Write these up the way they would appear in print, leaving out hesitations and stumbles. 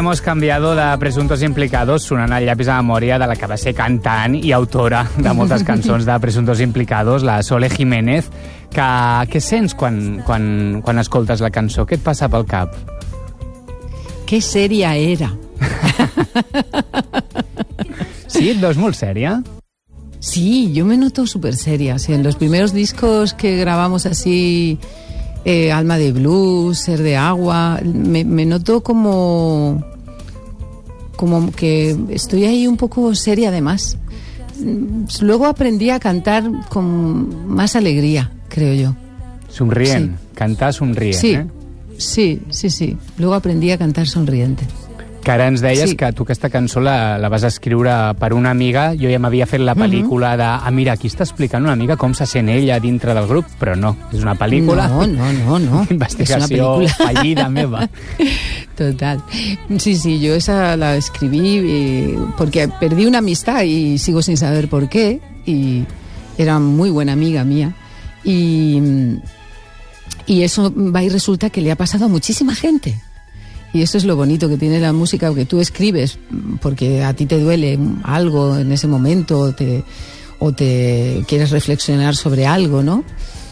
hemos cambiado de Presuntos Implicados, sonant el llapis de memòria de la que va ser cantant i autora de moltes cançons de Presuntos Implicados, la Sole Jiménez. Què sents quan escoltes la cançó? Què et passa pel cap? Que seria era. Sí, et veus molt sèria? Sí, yo me noto súper seria. Sí, en los primeros discos que grabamos así, Alma de Blues, Ser de Agua, me noto como que estoy ahí un poco seria además. Luego aprendí a cantar con más alegría, creo yo. Somrient, sí. Cantar somrient, sí. Sí. Luego aprendí a cantar sonriente. Que ara ens deies que tu aquesta cançó la vas escriure per una amiga. Jo ja m'havia fet la pel·lícula de... mira, aquí està explicant una mica com se sent ella dintre del grup, però no, és una pel·lícula... No. Investigació fallida meva. Total. Sí, yo esa la escribí porque perdí una amistad y sigo sin saber por qué, y era muy buena amiga mía, y eso va y resulta que le ha pasado a muchísima gente. Y eso es lo bonito que tiene la música, que tú escribes porque a ti te duele algo en ese momento o te quieres reflexionar sobre algo, ¿no?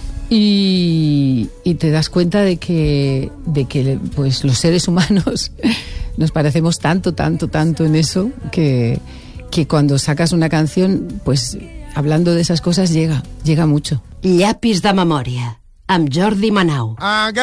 Y te das cuenta de que pues los seres humanos nos parecemos tanto en eso que cuando sacas una canción, pues hablando de esas cosas llega mucho. Llapis de memòria, amb Jordi Manau.